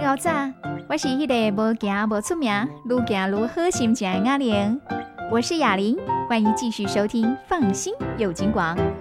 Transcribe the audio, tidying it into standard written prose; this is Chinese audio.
老早，我是迄个无行无出名，愈行愈好心情的雅玲。我是雅玲，欢迎继续收听《放心有金广》。